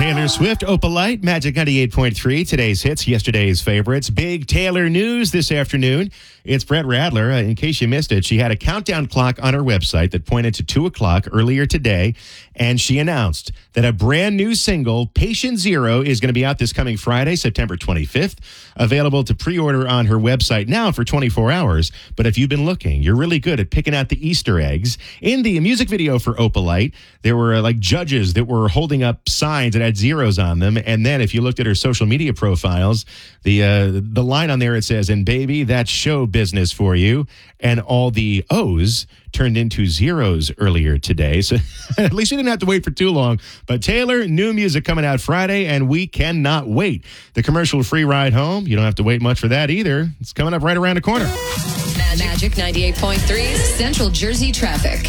Taylor Swift, Opalite, Magic 98.3. Today's hits, yesterday's favorites. Big Taylor news this afternoon. It's Brett Radler. In case you missed it, she had a countdown clock on her website that pointed to 2 o'clock earlier today, and she announced that a brand new single, Patient Zero, is going to be out this coming Friday, September 25th, available to pre-order on her website now for 24 hours. But if you've been looking, you're really good at picking out the Easter eggs. In the music video for Opalite, there were judges that were holding up signs that had zeros on them. And then if you looked at her social media profiles, the line on there, it says, "And baby, that's show business for you." And all the O's turned into zeros earlier today. So at least you didn't have to wait for too long. But Taylor, new music coming out Friday, and we cannot wait. The commercial-free ride home, you don't have to wait much for that either. It's coming up right around the corner. Magic 98.3 Central Jersey traffic.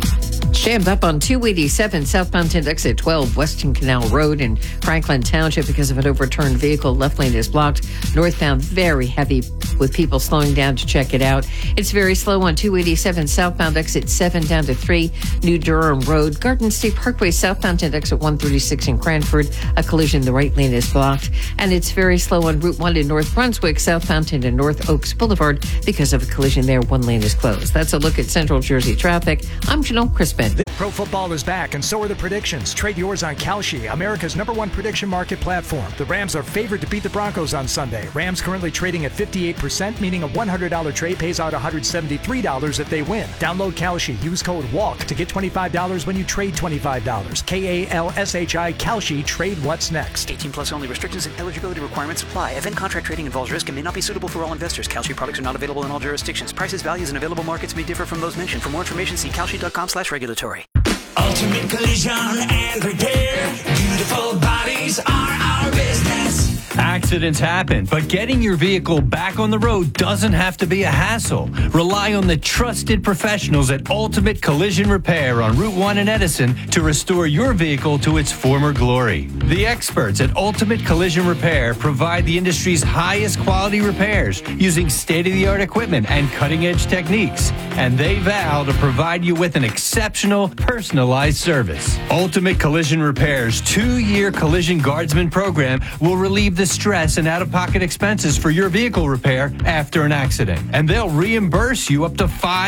Jammed up on 287 southbound to exit 12 Weston Canal Road in Franklin Township because of an overturned vehicle. Left lane is blocked. Northbound very heavy with people slowing down to check it out. It's very slow on 287 southbound exit 7 down to 3 New Durham Road. Garden State Parkway southbound to exit 136 in Cranford. A collision. The right lane is blocked. And it's very slow on Route 1 in North Brunswick southbound into North Oaks Boulevard because of a collision there. One lane is closed. That's a look at Central Jersey traffic. I'm Janelle Crispin. Pro football is back, and so are the predictions. Trade yours on Kalshi, America's #1 prediction market platform. The Rams are favored to beat the Broncos on Sunday. Rams currently trading at 58%, meaning a $100 trade pays out $173 if they win. Download Kalshi. Use code WALK to get $25 when you trade $25. KALSHI, Kalshi. Trade what's next. 18 plus only. Restrictions and eligibility requirements apply. Event contract trading involves risk and may not be suitable for all investors. Kalshi products are not available in all jurisdictions. Prices, values, and available markets may differ from those mentioned. For more information, see kalshi.com/regulatory. Ultimate Collision and Repair. Beautiful bodies are our business. Accidents happen, but getting your vehicle back on the road doesn't have to be a hassle. Rely on the trusted professionals at Ultimate Collision Repair on Route 1 in Edison to restore your vehicle to its former glory. The experts at Ultimate Collision Repair provide the industry's highest quality repairs using state-of-the-art equipment and cutting-edge techniques. And they vow to provide you with an exceptional, personalized service. Ultimate Collision Repair's 2-year Collision Guardsman program will relieve the stress and out-of-pocket expenses for your vehicle repair after an accident. And they'll reimburse you up to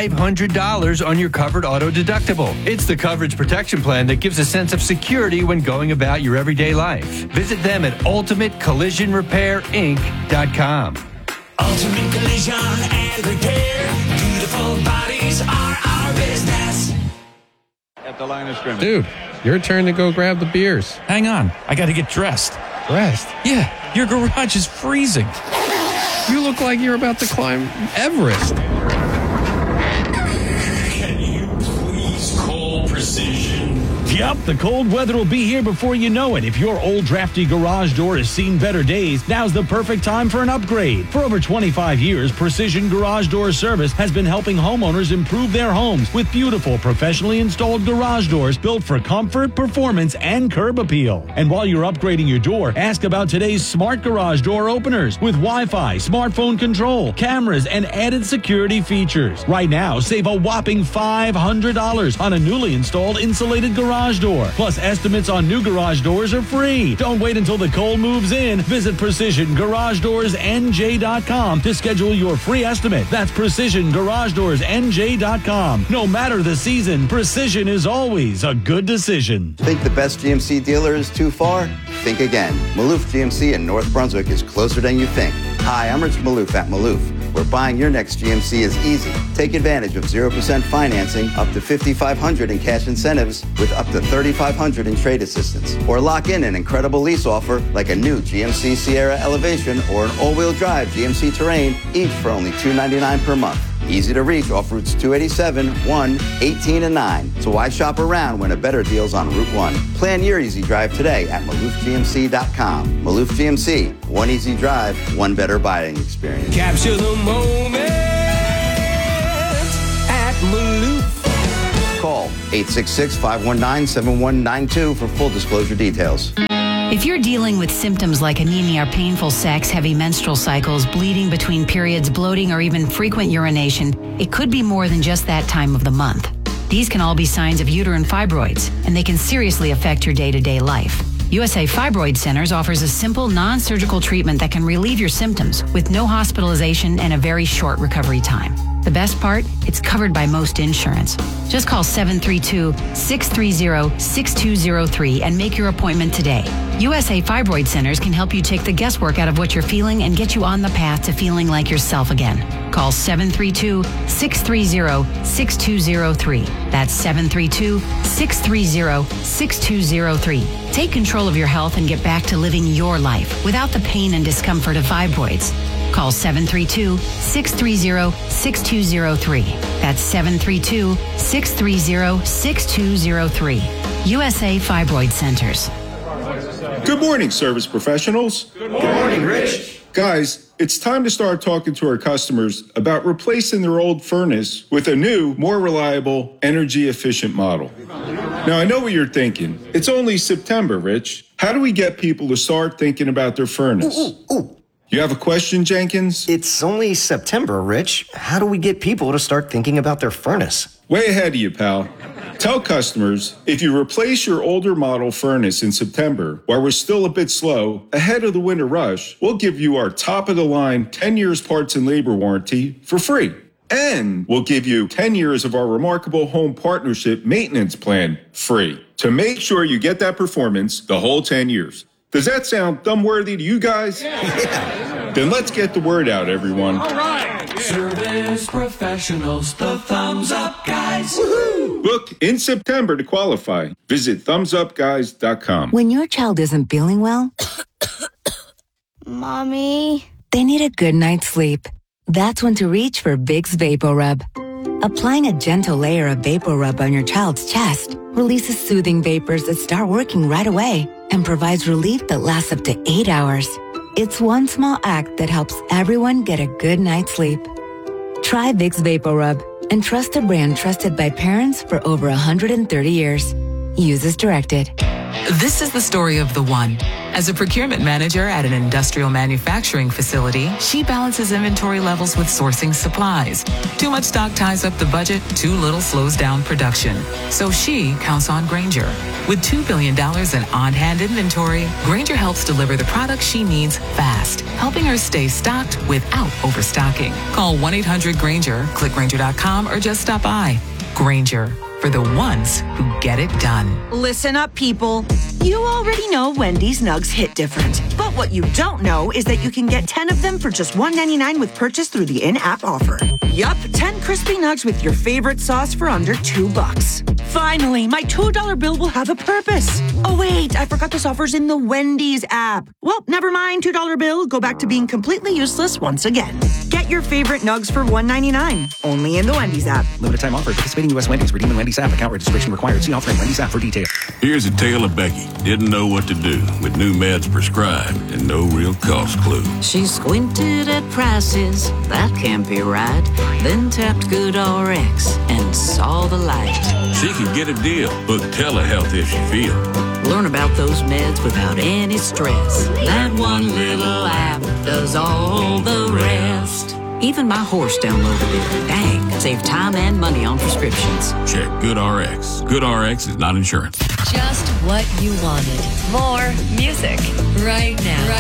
$500 on your covered auto deductible. It's the coverage protection plan that gives a sense of security when going about your everyday life. Visit them at ultimatecollisionrepairinc.com. Ultimate Collision and Repair. Beautiful bodies are our business. At the line of scrimmage. Dude, your turn to go grab the beers. Hang on, I gotta get dressed. Dressed? Yeah, your garage is freezing. You look like you're about to climb Everest. Can you please call Precision? Yup, the cold weather will be here before you know it. If your old drafty garage door has seen better days, now's the perfect time for an upgrade. For over 25 years, Precision Garage Door Service has been helping homeowners improve their homes with beautiful, professionally installed garage doors built for comfort, performance, and curb appeal. And while you're upgrading your door, ask about today's smart garage door openers with Wi-Fi, smartphone control, cameras, and added security features. Right now, save a whopping $500 on a newly installed insulated garage door. Plus, estimates on new garage doors are free. Don't wait until the cold moves in. Visit PrecisionGarageDoorsNJ.com to schedule your free estimate. That's PrecisionGarageDoorsNJ.com. No matter the season, Precision is always a good decision. Think the best GMC dealer is too far? Think again. Maloof GMC in North Brunswick is closer than you think. Hi, I'm Rich Maloof at Maloof, where buying your next GMC is easy. Take advantage of 0% financing, up to $5,500 in cash incentives, with up to $3,500 in trade assistance. Or lock in an incredible lease offer like a new GMC Sierra Elevation or an all-wheel drive GMC Terrain, each for only $299 per month. Easy to reach off routes 287, 1, 18, and 9. So why shop around when a better deal's on Route 1? Plan your easy drive today at MaloofGMC.com. Maloof GMC, one easy drive, one better buying experience. Capture the moment at Maloof. Call 866-519-7192 for full disclosure details. If you're dealing with symptoms like anemia, painful sex, heavy menstrual cycles, bleeding between periods, bloating, or even frequent urination, it could be more than just that time of the month. These can all be signs of uterine fibroids, and they can seriously affect your day-to-day life. USA Fibroid Centers offers a simple, non-surgical treatment that can relieve your symptoms with no hospitalization and a very short recovery time. The best part, it's covered by most insurance. Just call 732-630-6203 and make your appointment today. USA Fibroid Centers can help you take the guesswork out of what you're feeling and get you on the path to feeling like yourself again. Call 732-630-6203. That's 732-630-6203. Take control of your health and get back to living your life without the pain and discomfort of fibroids. Call 732-630-6203. That's 732-630-6203. USA Fibroid Centers. Good morning, service professionals. Good morning, Rich. Guys, it's time to start talking to our customers about replacing their old furnace with a new, more reliable, energy-efficient model. Now, I know what you're thinking. It's only September, Rich. How do we get people to start thinking about their furnace? You have a question, Jenkins? It's only September, Rich. How do we get people to start thinking about their furnace? Way ahead of you, pal. Tell customers, if you replace your older model furnace in September, while we're still a bit slow, ahead of the winter rush, we'll give you our top-of-the-line 10 years parts and labor warranty for free. And we'll give you 10 years of our remarkable home partnership maintenance plan free to make sure you get that performance the whole 10 years. Does that sound thumb-worthy to you guys? Yeah. Then let's get the word out, everyone. All right. Service professionals, the Thumbs Up Guys. Woohoo! Book in September to qualify. Visit thumbsupguys.com. When your child isn't feeling well, Mommy, they need a good night's sleep. That's when to reach for Vicks VapoRub. Applying a gentle layer of VapoRub on your child's chest releases soothing vapors that start working right away and provides relief that lasts up to 8 hours. It's one small act that helps everyone get a good night's sleep. Try Vicks VapoRub and trust a brand trusted by parents for over 130 years. Use as directed. This is the story of the one. As a procurement manager at an industrial manufacturing facility, she balances inventory levels with sourcing supplies. Too much stock ties up the budget, too little slows down production. So she counts on Grainger. With $2 billion in on-hand inventory, Grainger helps deliver the products she needs fast, helping her stay stocked without overstocking. Call 1-800-GRAINGER, click Grainger.com, or just stop by. Grainger, for the ones who get it done. Listen up, people. You already know Wendy's nugs hit different. But what you don't know is that you can get 10 of them for just $1.99 with purchase through the in-app offer. Yup, 10 crispy nugs with your favorite sauce for under $2. Finally, my $2 bill will have a purpose. Oh, wait, I forgot this offer's in the Wendy's app. Well, never mind, $2 bill. Go back to being completely useless once again. Get your favorite nugs for $1.99. Only in the Wendy's app. Limited time offer. Participating U.S. Wendy's. Redeem in Wendy's app. Account registration required. See offering Wendy's app for details. Here's a tale of Becky. Didn't know what to do with new meds prescribed and no real cost clue. She squinted at prices. That can't be right. Then tapped GoodRx and saw the light. She could get a deal. Book telehealth if she feel. Learn about those meds without any stress. That one little app does all the rest. Even my horse downloaded it. Dang, save time and money on prescriptions. Check GoodRx. GoodRx is not insurance. Just what you wanted. More music. Right now.